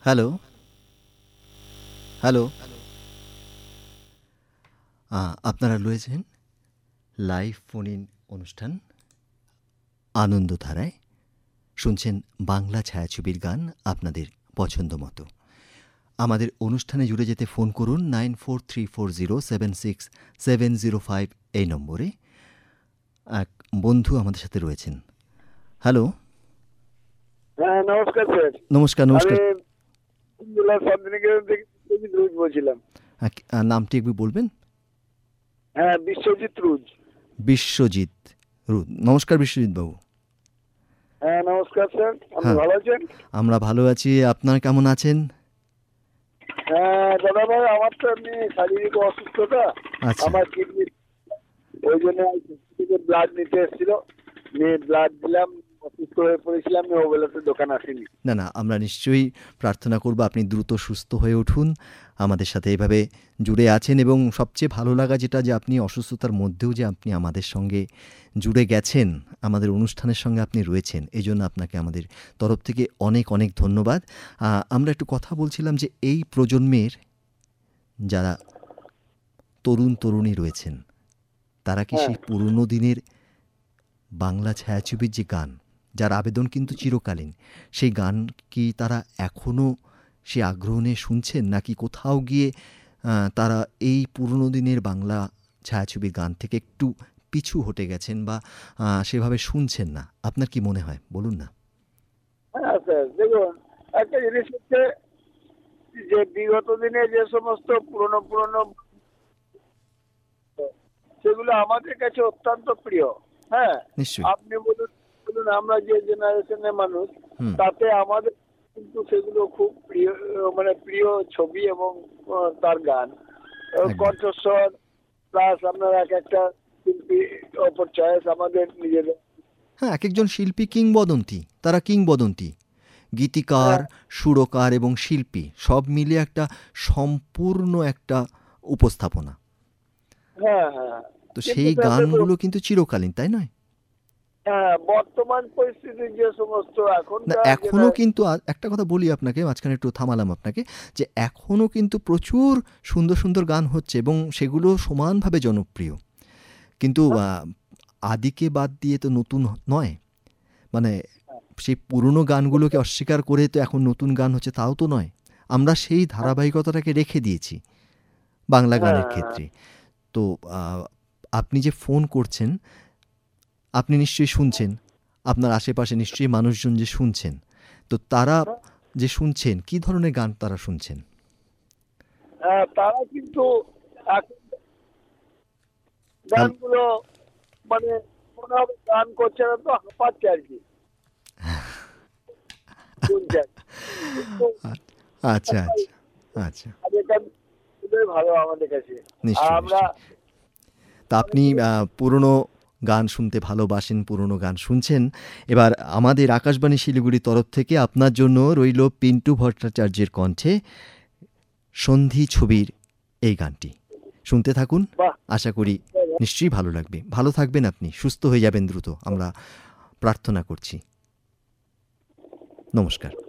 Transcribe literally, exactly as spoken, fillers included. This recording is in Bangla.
Hello, hello. আ আপনারা রয়েছেন লাইভ ফোন ইন অনুষ্ঠান আনন্দধারায়। শুনছেন বাংলা ছায়াছবির গান আপনাদের পছন্দ মতো। আমাদের অনুষ্ঠানে জুড়ে যেতে ফোন করুন nine four three four zero seven six seven zero five এই নম্বরে। এক বন্ধু আমাদের সাথে রয়েছেন। হ্যালো। হ্যাঁ, নমস্কার স্যার। নমস্কার, নমস্কার। আমি জেলার শান্তিনিকেতন থেকে বিশ্বজিৎ রুজ বলছিলাম। আ কি আ নামটি একটু বলবেন? হ্যাঁ, বিশ্বজিৎ রুজ। বিশ্বজিৎ রুদ। নমস্কার বিশ্বজিৎ বাবু। হ্যাঁ, নমস্কার স্যার। আপনি হ্যাঁ, ভালো আছেন? আমরা ভালো আছি। আপনারা কেমন আছেন? হ্যাঁ, দাদা ভাই, আমার তো এমনি শারীরিক অসুস্থতা। আচ্ছা। আমার কিডনি, ওই জন্য ব্লাড নিতে এসেছিল। নিয়ে ব্লাড দিলাম, অসুস্থ হয়ে পড়েছিলাম, আমি ওবেলাতে দোকান আসিনি। না, না, আমরা নিশ্চয়ই প্রার্থনা করব আপনি দ্রুত সুস্থ হয়ে উঠুন। আমাদের সাথে এভাবে জুড়ে আছেন এবং সবচেয়ে ভালো লাগা যেটা যে আপনি অসুস্থতার মধ্যেও যে আপনি আমাদের সঙ্গে জুড়ে গেছেন, আমাদের অনুষ্ঠানের সঙ্গে আপনি রয়েছেন, এজন্য আপনাকে আমাদের তরফ থেকে অনেক, অনেক ধন্যবাদ। আ আমরা একটু কথা বলছিলাম যে এই প্রজন্মের যারা তরুণ তরুণী রয়েছেন, তারা কি হ্যাঁ, সেই পুরনো দিনের বাংলা ছায়াছবির যে গান, যার আবেদন কিন্তু চিরকালীন, সেই গান কি তারা এখনও সে আগ্রহ নিয়ে শুনছেন, নাকি কোথাও গিয়ে আ তারা এই পুরনো দিনের বাংলা ছায়াছবির গান থেকে একটু পিছু হটে গেছেন বা আ সেভাবে শুনছেন না? আপনার কি মনে হয়? বলুন না। হ্যাঁ স্যার, দেখুন, একটা জিনিস হচ্ছে যে বিগত দিনে যে সমস্ত পুরনো পুরনো সেগুলো আমাদের কাছে অত্যন্ত প্রিয়। হ্যাঁ, নিশ্চয়ই। আপনি বলুন বলুন আমরা যে জেনারেশনের মানুষ, হুম, তাতে আমাদের কিন্তু সেগুলো খুব প্রিয়, মানে প্রিয় ছবি এবং আহ, তার গান, আহ, একদম। কণ্ঠস্বর, প্লাস আপনার এক একটা শিল্পী ওপর চয়েস আমাদের নিজেদের। হ্যাঁ, একেকজন শিল্পী কিংবদন্তি। তারা কিংবদন্তি। গীতিকার, হ্যাঁ, সুরকার এবং শিল্পী সব মিলিয়ে একটা সম্পূর্ণ একটা উপস্থাপনা। হ্যাঁ, হ্যাঁ, তো কিন্তু সেই স্যার দেখুন, গানগুলো কিন্তু চিরকালীন, তাই নয়? হ্যাঁ, বর্তমান পরিস্থিতির যে সমস্ত না, এখনকার যেটা। এখনো কিন্তু আ একটা কথা বলি আপনাকে, মাঝখানে একটু থামালাম আপনাকে, যে এখনো কিন্তু প্রচুর সুন্দর, সুন্দর গান হচ্ছে এবং সেগুলো সমানভাবে জনপ্রিয়। কিন্তু আ আদিকে বাদ দিয়ে তো নতুন হ নয়। মানে সেই পুরনো গানগুলোকে অস্বীকার করে তো এখন নতুন গান হচ্ছে, তাও তো নয়। আমরা সেই ধারাবাহিকতাটাকে রেখে দিয়েছি বাংলা গানের হ্যাঁ, ক্ষেত্রে। তো আ আপনি যে ফোন করছেন, আপনি নিশ্চয়ই শুনছেন। আপনার আশেপাশে নিশ্চয়ই মানুষজন যে শুনছেন। তো তারা হ্যাঁ, যে শুনছেন, কী ধরনের গান তারা শুনছেন? হ্যাঁ, তারা কিন্তু এখন হ্যাল গানগুলো, মানে মনে হবে গান করছে না, তো হাঁপাচ্ছে আর কি শুনছেন। কিন্তু আ আচ্ছা, আচ্ছা, আচ্ছা। আগেকার খুবই ভালো আমাদের কাছে। আর নিশ্চয়ই, আমরা নিশ্চয়ই। তা মানে আপনি কি, আ পুরনো গান শুনতে ভালোবাসেন, পুরনো গান শুনছেন। এবার আমাদের আকাশবাণী শিলিগুড়ির তরফ থেকে আপনার জন্য রইল পিন্টু ভট্টাচার্যের কণ্ঠে 'সন্ধি' ছবির এই গানটি। শুনতে থাকুন। বাহ, আশা করি নিশ্চয়ই ভালো লাগবে। ভালো থাকবেন আপনি। সুস্থ হয়ে যাবেন দ্রুত। আমরা প্রার্থনা করছি। নমস্কার।